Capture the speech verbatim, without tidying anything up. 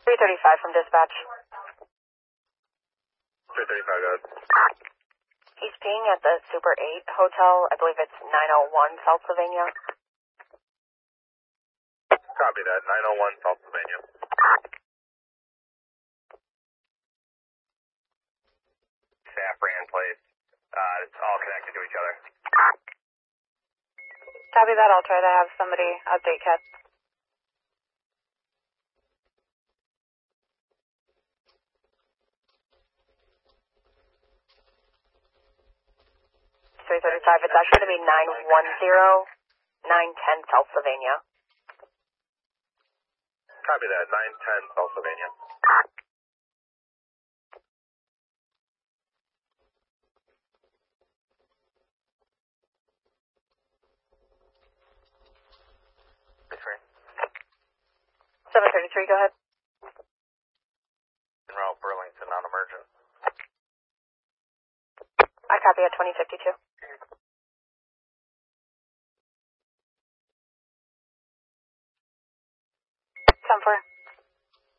three thirty-five from dispatch. three thirty-five, go ahead. He's peeing at the Super eight Hotel. I believe it's nine oh one South Sylvania. Copy that, nine oh one South Sylvania. Staff ran place. Uh, it's all connected to each other. Copy that. I'll try to have somebody update Cat. three thirty-five. It's actually going to be nine one zero, nine ten South Sylvania. Copy that, nine ten South Sylvania. seven thirty-three, go ahead. Route Burlington, non-emergent. I copy at twenty fifty-two. ten four.